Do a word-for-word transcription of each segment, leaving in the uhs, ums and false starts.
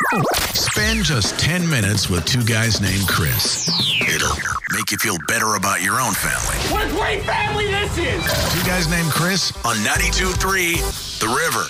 Spend just ten minutes with two guys named Chris. It'll make you feel better about your own family. What a great family this is! Two guys named Chris on ninety-two point three The River.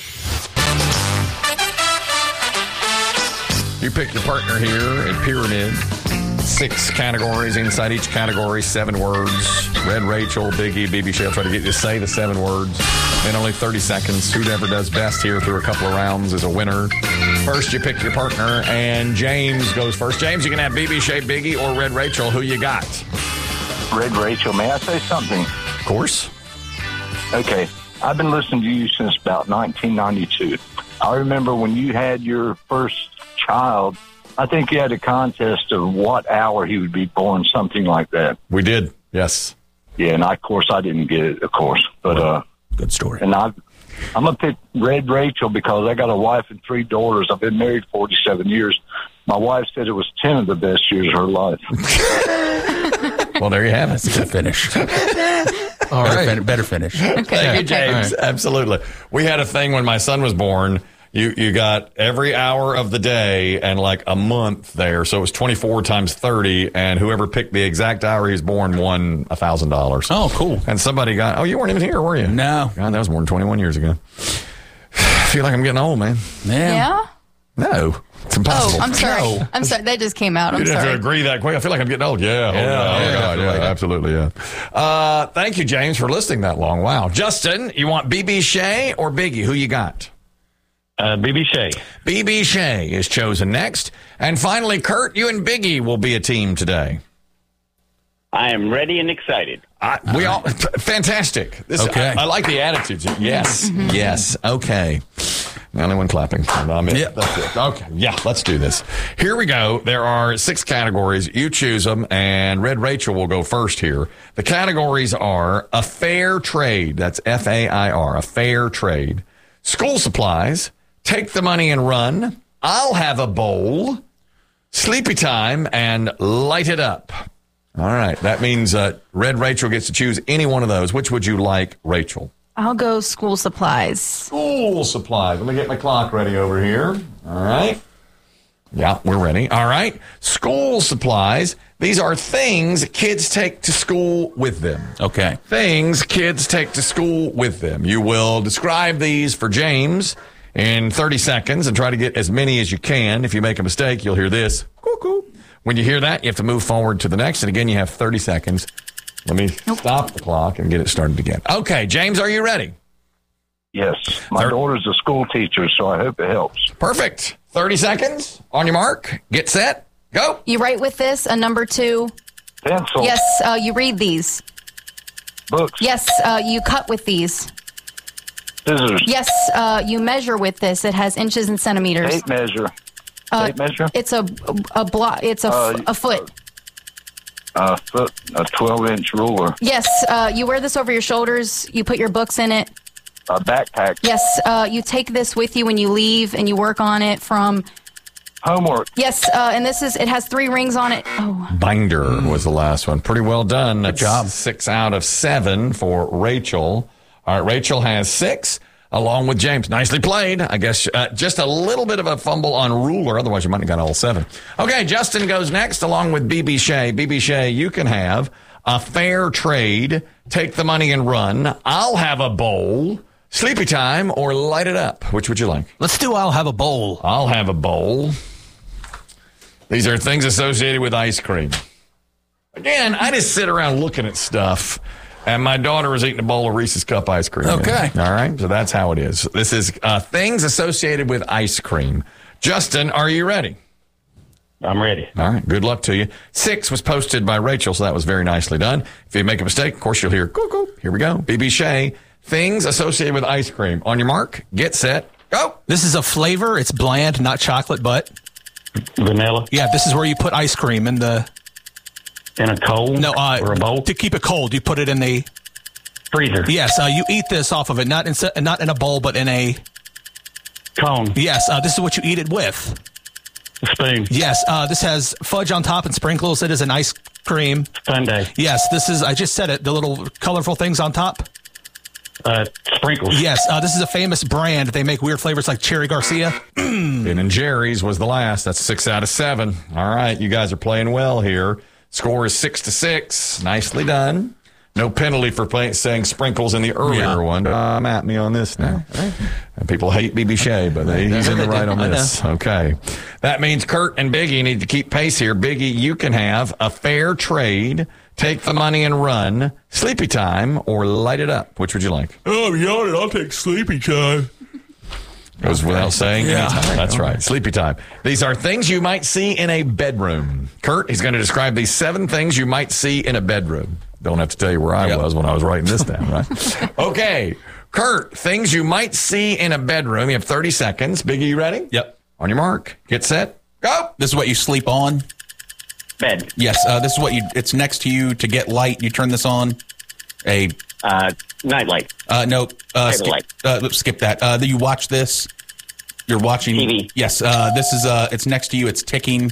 You pick your partner here at Pyramid. Six categories. Inside each category, seven words. Red Rachel, Biggie, B B Shea. I'll try to get you to say the seven words in only thirty seconds. Whoever does best here through a couple of rounds is a winner. First, you pick your partner, and James goes first. James, you can have B B Shea, Biggie, or Red Rachel. Who you got? Red Rachel. May I say something? Of course. Okay. I've been listening to you since about nineteen ninety-two. I remember when you had your first child, I think you had a contest of what hour he would be born, something like that. We did, yes. Yeah, and I, of course, I didn't get it, of course. But uh, good story. And I, I'm going to pick Red Rachel because I got a wife and three daughters. I've been married forty-seven years. My wife said it was ten of the best years of her life. Well, there you have it. That's a good finish. All right. Better, better finish. Okay. Thank you, James. Right. Absolutely. We had a thing when my son was born. You you got every hour of the day and like a month there. So it was twenty-four times thirty, and whoever picked the exact hour he was born won one thousand dollars. Oh, cool. And somebody got, oh, you weren't even here, were you? No. God, that was more than twenty-one years ago. I feel like I'm getting old, man. Yeah? No. It's impossible. Oh, I'm sorry. No. I'm sorry. That just came out. I'm You didn't sorry. have to agree that quick. I feel like I'm getting old. Yeah. Yeah, oh, God, yeah, oh, God, yeah, absolutely. absolutely, yeah. Uh, thank you, James, for listening that long. Wow. Justin, you want B B Shea or Biggie? Who you got? Uh, B B Shea. B B Shea is chosen next. And finally, Kurt, you and Biggie will be a team today. I am ready and excited. I, we all, fantastic. This, Okay. I, I like the attitude. Yes, yes, okay. The only one clapping. I'm in. Yeah. That's it. Okay, yeah, let's do this. Here we go. There are six categories. You choose them, and Red Rachel will go first here. The categories are a fair trade. That's F A I R, a fair trade. School supplies, take the money and run, I'll have a bowl, sleepy time, and light it up. All right. That means uh, Red Rachel gets to choose any one of those. Which would you like, Rachel? I'll go school supplies. School supplies. Let me get my clock ready over here. All right. Yeah, we're ready. All right. School supplies. These are things kids take to school with them. Okay. Things kids take to school with them. You will describe these for James in thirty seconds and try to get as many as you can. If you make a mistake, you'll hear this. Cuckoo. When you hear that, you have to move forward to the next. And again, you have thirty seconds. Let me nope. stop the clock and get it started again. Okay, James, are you ready? Yes. My Thir- daughter's a school teacher, so I hope it helps. Perfect. thirty seconds. On your mark. Get set. Go. You write with this, a number two. Pencil. Yes, uh, you read these. Books. Yes, uh, you cut with these. Scissors. Yes, uh, you measure with this. It has inches and centimeters. Tape measure. Uh, Tape measure? It's a a block. It's a, Uh, f- a foot. A foot, a twelve-inch ruler. Yes, uh, you wear this over your shoulders. You put your books in it. A backpack. Yes, uh, you take this with you when you leave, and you work on it from. Homework. Yes, uh, and this is. It has three rings on it. Oh. Binder was the last one. Pretty well done. Good job. Six out of seven for Rachel. All right, Rachel has six, along with James. Nicely played. I guess uh, just a little bit of a fumble on ruler. Otherwise, you might have got all seven. Okay, Justin goes next, along with B B Shea. B B Shea, you can have a fair trade, take the money and run. I'll have a bowl, sleepy time, or light it up. Which would you like? Let's do I'll have a bowl. I'll have a bowl. These are things associated with ice cream. Again, I just sit around looking at stuff, and my daughter was eating a bowl of Reese's Cup ice cream. Okay. All right, so that's how it is. This is uh, things associated with ice cream. Justin, are you ready? I'm ready. All right, good luck to you. Six was posted by Rachel, so that was very nicely done. If you make a mistake, of course, you'll hear cuckoo. Here we go. B B Shea, things associated with ice cream. On your mark, get set, go. This is a flavor. It's bland, not chocolate, but... Vanilla. Yeah, this is where you put ice cream in the... In a cold No, uh, or a bowl? to keep it cold, you put it in the... Freezer. Yes, uh, you eat this off of it, not in, not in a bowl, but in a... Cone. Yes, uh, this is what you eat it with. A spoon. Yes, uh, this has fudge on top and sprinkles. It is an ice cream. Sundae. Yes, this is, I just said it, the little colorful things on top. Uh, sprinkles. Yes, uh, this is a famous brand. They make weird flavors like Cherry Garcia. Ben and Jerry's was the last. That's six out of seven. All right, you guys are playing well here. Score is six to six. Nicely done. No penalty for play, saying sprinkles in the earlier Yeah. one. I'm at me on this now. And people hate B B Shea, but they, he's in the right on I this. Okay. That means Kurt and Biggie need to keep pace here. Biggie, you can have a fair trade, take the money and run, sleepy time, or light it up. Which would you like? Oh, I'm yawning. I'll take sleepy time. Goes without saying. Yeah. Anytime. That's right. Sleepy time. These are things you might see in a bedroom. Kurt, he's going to describe these seven things you might see in a bedroom. Don't have to tell you where I Yep. was when I was writing this down, right? Okay. Kurt, things you might see in a bedroom. You have thirty seconds. Biggie, you ready? Yep. On your mark. Get set. Go. This is what you sleep on. Bed. Yes. Uh, this is what you. It's next to you to get light. You turn this on. A Uh, nightlight. uh, no. Uh, Table skip, light. uh, skip that. Uh, then you watch this. You're watching T V. Yes. Uh, this is. Uh, it's next to you. It's ticking.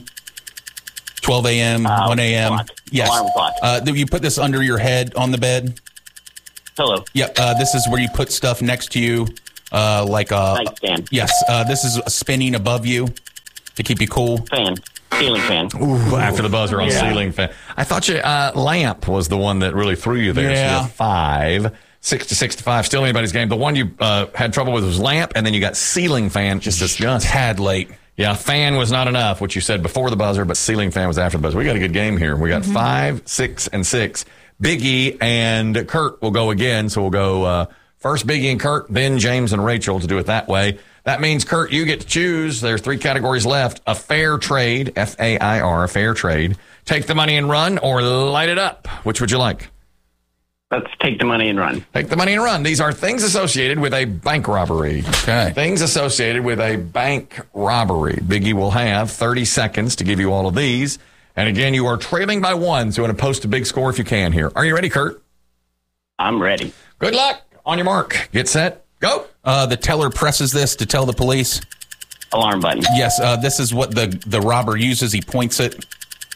twelve a.m. Uh, one a.m. clock. Yes. Alarm clock. Uh, then you put this under your head on the bed. Pillow. Yep. Uh, this is where you put stuff next to you, uh, like a Nightstand. Yes. Uh, this is spinning above you to keep you cool. Fan. Ceiling fan. Ooh, after the buzzer on Yeah. ceiling fan. I thought you, uh, lamp was the one that really threw you there. So you Yeah. have five. Six to six to five. Still anybody's game. The one you uh, had trouble with was lamp, and then you got ceiling fan. Just a just. Tad late. Yeah, fan was not enough, which you said before the buzzer, but ceiling fan was after the buzzer. We got a good game here. We got five, six, and six. Biggie and Kurt will go again. So we'll go uh, first Biggie and Kurt, then James and Rachel to do it that way. That means, Kurt, you get to choose. There's three categories left. A fair trade, F A I R, a fair trade. Take the money and run, or light it up. Which would you like? Let's take the money and run. Take the money and run. These are things associated with a bank robbery. Okay. Things associated with a bank robbery. Biggie will have thirty seconds to give you all of these. And again, you are trailing by one, so you want to post a big score if you can here. Are you ready, Kurt? I'm ready. Good luck. On your mark. Get set. Go. Uh, the teller presses this to tell the police. Alarm button. Yes, uh, this is what the, the robber uses. He points it.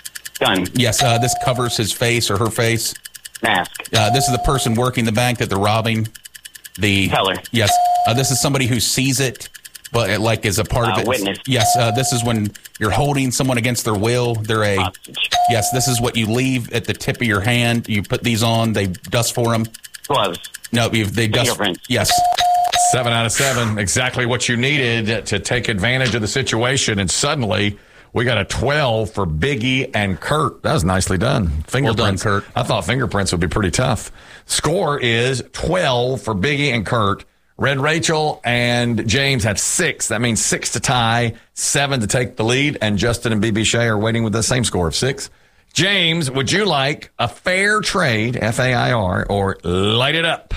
Gun. Yes, uh, this covers his face or her face. Mask. Uh, this is the person working the bank that they're robbing. The Teller. Yes, uh, this is somebody who sees it, but it, like is a part of Uh, it. witness. Yes, uh, this is when you're holding someone against their will. They're a. Hostage. Yes, this is what you leave at the tip of your hand. You put these on. They dust for them. Gloves. No, you they dust. Fingerprints. Yes. Seven out of seven. Exactly what you needed to take advantage of the situation. And suddenly, we got a twelve for Biggie and Kurt. That was nicely done. Fingerprints. Kurt. I thought fingerprints would be pretty tough. Score is twelve for Biggie and Kurt. Red Rachel and James have six. That means six to tie, seven to take the lead. And Justin and B B Shea are waiting with the same score of six. James, would you like a fair trade, F A I R, or light it up?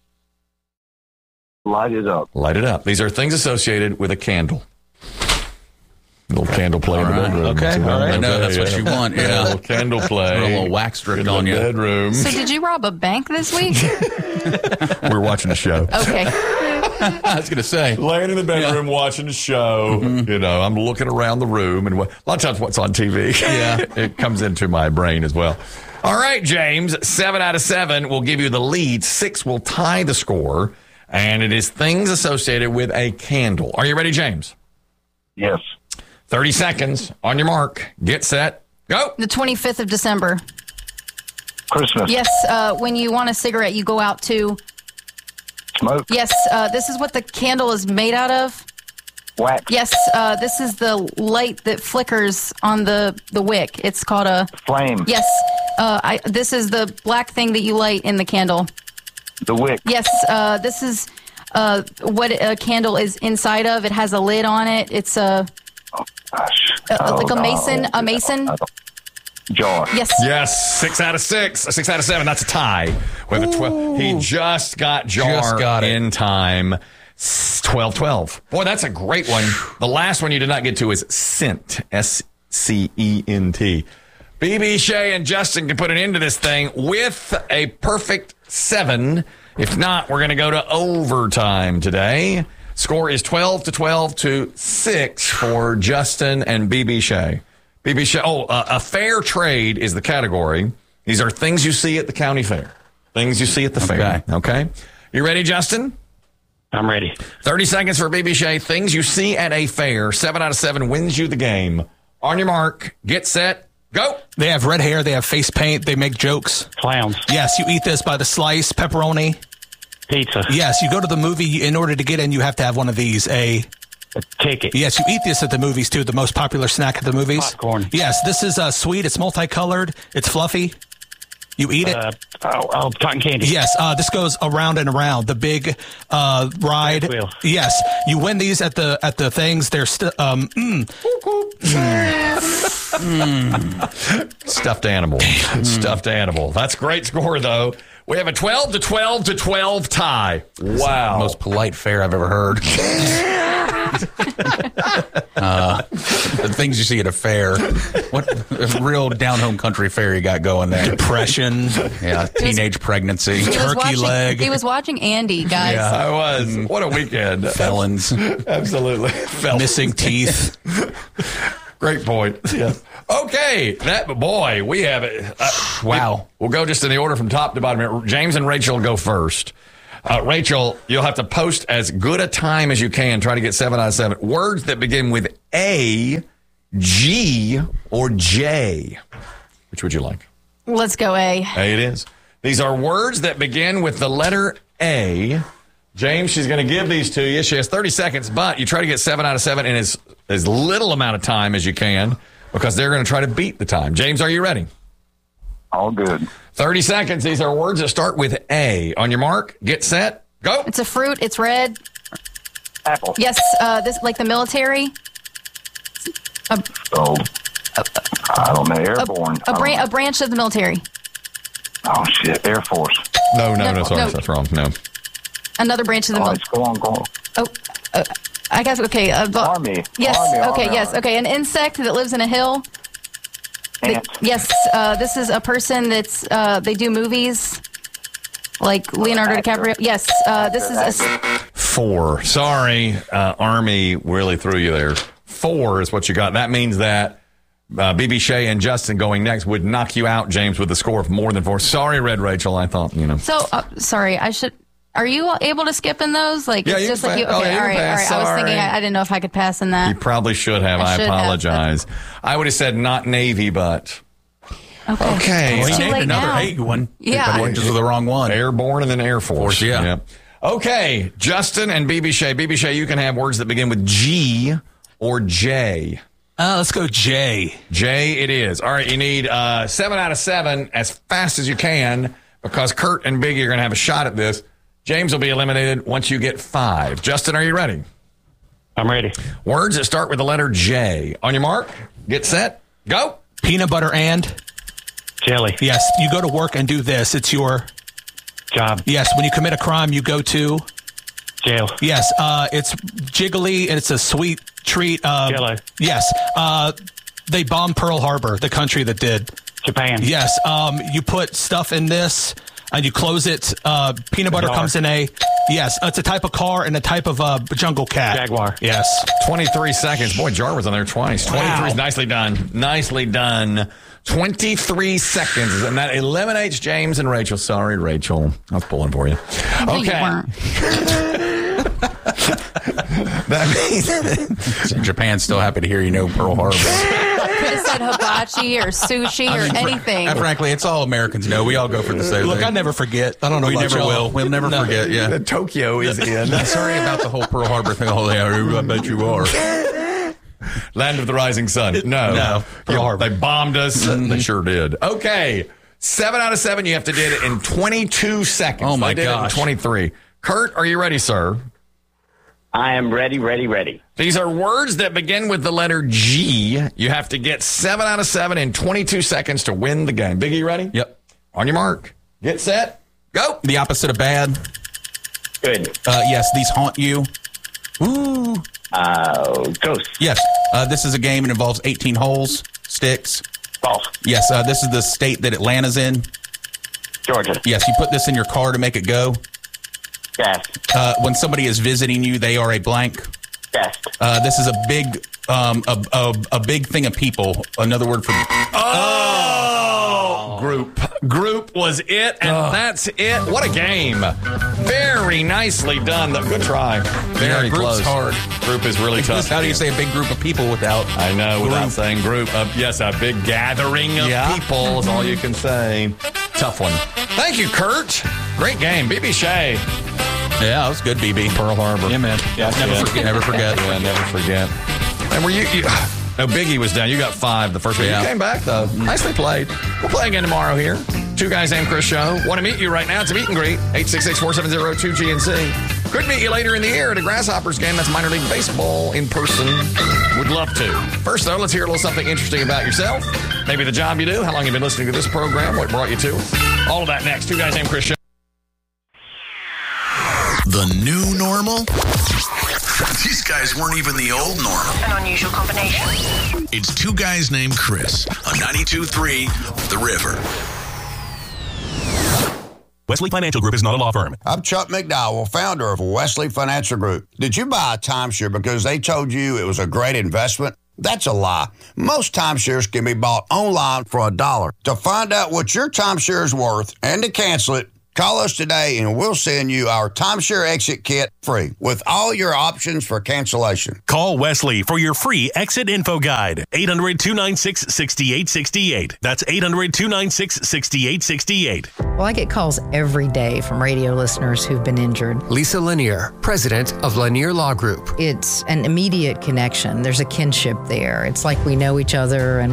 Light it up. Light it up. These are things associated with a candle. Little candle play in the All right. bedroom. Okay, See what all right. I'm I know, that's saying? what you want, yeah. A little candle play. Put a little wax drip in on the you. bedroom. So did you rob a bank this week? We're watching the show. Okay. I was going to say. Laying in the bedroom watching the show. Mm-hmm. You know, I'm looking around the room, and what, a lot of times what's on T V, Yeah. it comes into my brain as well. All right, James, seven out of seven will give you the lead. Six will tie the score, and it is things associated with a candle. Are you ready, James? Yes. thirty seconds. On your mark. Get set. Go. The twenty-fifth of December. Christmas. Yes, uh, when you want a cigarette, you go out to. Smoke. Yes, uh, this is what the candle is made out of. Wax. Yes, uh, this is the light that flickers on the, the wick. It's called a. Flame. Yes, uh, I, this is the black thing that you light in the candle. The wick. Yes, uh, this is uh, what a candle is inside of. It has a lid on it. It's a. Gosh. Uh, Oh, like a no. mason, a mason. Jar. Yes. Yes, six out of six. Six out of seven. That's a tie with a twelve. He just got jar Just got it. in time. twelve twelve. Boy, that's a great one. The last one you did not get to is scent. S C E N T. B B Shea and Justin can put an end to this thing with a perfect seven. If not, we're going to go to overtime today. Score is twelve to twelve to six for Justin and B B Shea. B B Shea, oh, uh, a fair trade is the category. These are things you see at the county fair. Things you see at the fair. Okay. You ready, Justin? I'm ready. thirty seconds for B B Shea. Things you see at a fair. Seven out of seven wins you the game. On your mark, get set, go. They have red hair. They have face paint. They make jokes. Clowns. Yes, you eat this by the slice. Pepperoni. Pizza. Yes, you go to the movie. In order to get in, you have to have one of these. A A ticket. Yes, you eat this at the movies, too. The most popular snack at the movies. Popcorn. Yes, this is uh, sweet. It's multicolored. It's fluffy. You eat it. Uh, oh, oh, cotton candy. Yes, uh, this goes around and around. The big uh, ride. Ferris wheel. Yes, you win these at the at the things. They're st- um, mm. Mm. Stuffed animal. Stuffed animal. That's a great score, though. We have a twelve to twelve to twelve tie. Wow. Most polite fair I've ever heard. uh, the things you see at a fair. What a real down-home country fair you got going there. Depression. Yeah, teenage pregnancy. He was Turkey watching, leg. He was watching Andy, guys. Yeah, I was. What a weekend. Felons. Absolutely. Felons. Missing teeth. Great point. Yes. Okay. That boy, we have it. Uh, Wow. We'll go just in the order from top to bottom. James and Rachel go first. Uh, Rachel, you'll have to post as good a time as you can. Try to get seven out of seven. Words that begin with A, G, or J. Which would you like? Let's go A. A it is. These are words that begin with the letter A. James, she's going to give these to you. She has thirty seconds, but you try to get seven out of seven in as, as little amount of time as you can because they're going to try to beat the time. James, are you ready? All good. thirty seconds. These are words that start with A. On your mark, get set, go. It's a fruit. It's red. Apple. Yes, uh, this like the military. A, Oh, I don't know. a, Airborne. a, I bran- don't a branch of the military. know. Oh, shit. Air Force. No, no, no, No, sorry, no. that's wrong. No. Another branch of the Oh, military. let's go on. Go on. Oh, uh, I guess, okay. Uh, bu- Army. Yes, Army, okay, Army, yes, Army. okay. An insect that lives in a hill. They- Ant. yes, uh, this is a person that's, uh, they do movies like Leonardo Actor. DiCaprio. Yes, uh, this is a, s- Four. Sorry, uh, Army really threw you there. Four is what you got. That means that uh, B B Shea and Justin going next would knock you out, James, with a score of more than four. Sorry, Red Rachel. I thought, you know. so, uh, sorry, I should, are you able to skip in those? Like, Yeah, it's you just can like you, pass. okay, Oh, yeah, you all can right, all pass. right. I was Sorry. thinking, I, I didn't know if I could pass in that. You probably should have. I, I should have. apologize. I would have said not Navy, but Okay. okay. Well, It's he too named late another now. A one. Yeah. But he went to the wrong one. Airborne and then Air Force. Force, yeah. Yep. Okay, Justin and B B Shea. B B Shea, you can have words that begin with G or J. Uh, let's go J. J it is. All right, you need uh, seven out of seven as fast as you can because Kurt and Biggie are going to have a shot at this. James will be eliminated once you get five. Justin, are you ready? I'm ready. Words that start with the letter J. On your mark, get set, go. Peanut butter and. Jelly. Yes, you go to work and do this. It's your. Job. Yes, when you commit a crime, you go to. Jail. Yes, uh, it's jiggly and it's a sweet treat. Uh, Jello. Yes, uh, they bombed Pearl Harbor, the country that did. Japan. Yes, um, you put stuff in this and you close it. Uh, peanut butter Jar. comes in a. Yes, it's a type of car and a type of uh, jungle cat. Jaguar. Yes. twenty-three seconds. Boy, Jar was on there twice. twenty-three is Wow. nicely done. Nicely done. twenty-three seconds. And that eliminates James and Rachel. Sorry, Rachel. I was pulling for you. No, you Okay. weren't. That means Japan's still happy to hear you know Pearl Harbor. Could have said hibachi or sushi or fr- anything. uh, frankly, it's all Americans know. We all go for the same Look, thing. I never forget. I don't know We about never y'all. will. We'll never No. forget. Yeah. the Tokyo is in. Sorry about the whole Pearl Harbor thing. Oh, yeah, I bet you are. Land of the Rising Sun. No. No. Pearl Harbor. They bombed us. They sure did. Okay. Seven out of seven. You have to do it in twenty-two seconds. Oh, my They did gosh. It in twenty-three. Kurt, are you ready, sir? I am ready, ready, ready. These are words that begin with the letter G. You have to get seven out of seven in twenty-two seconds to win the game. Biggie, you ready? Yep. On your mark. Get set. Go. The opposite of bad. Good. Uh, yes, these haunt you. Ooh. Uh, ghost. Yes. Uh, this is a game. It involves eighteen holes, sticks. False. Yes. Uh, this is the state that Atlanta's in. Georgia. Yes. You put this in your car to make it go. Gas. Uh, when somebody is visiting you, they are a blank. Gas. Uh, this is a big, um, a, a, a big thing of people. Another word for Oh! Group. Group was it, and Oh. that's it. What a game. Very nicely done. though. Good try. Very Yeah, group's close. hard. Group is really tough. How do you say a big group of people without? I know, without Group. saying group. Uh, yes, a big gathering of Yeah. people is all you can say. Tough one. Thank you, Kurt. Great game. B B Shea. Yeah, that was good, B B. Pearl Harbor. Yeah, man. Yeah, never Yeah. forget. Never forget. Yeah, never forget. And were you, you no, Biggie was down. You got five the first week. Yeah. You came back, though. Nicely played. We'll play again tomorrow here. Two Guys Named Chris show. Want to meet you right now? It's a meet and greet. eight six six, four seven zero, two G N C. Could meet you later in the year at a Grasshoppers game. That's minor league baseball in person. Would love to. First, though, let's hear a little something interesting about yourself. Maybe the job you do, how long you've been listening to this program, what brought you to it. All of that next. Two Guys Named Chris show. The new normal? These guys weren't even the old normal. An unusual combination. It's Two Guys Named Chris on ninety-two point three The River. Wesley Financial Group is not a law firm. I'm Chuck McDowell, founder of Wesley Financial Group. Did you buy a timeshare because they told you it was a great investment? That's a lie. Most timeshares can be bought online for a dollar. To find out what your timeshare is worth and to cancel it, call us today and we'll send you our timeshare exit kit free with all your options for cancellation. Call Wesley for your free exit info guide. eight hundred, two nine six, six eight six eight. That's eight hundred, two nine six, six eight six eight. Well, I get calls every day from radio listeners who've been injured. Lisa Lanier, president of Lanier Law Group. It's an immediate connection. There's a kinship there. It's like we know each other and